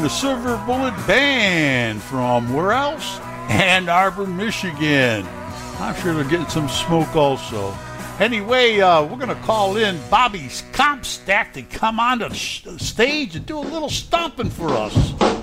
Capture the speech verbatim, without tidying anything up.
featuring the Silver Bullet Band from where else? Ann Arbor, Michigan. I'm sure they're getting some smoke also. Anyway, uh, we're going to call in Bobby Compstack to come on the sh- stage and do a little stomping for us.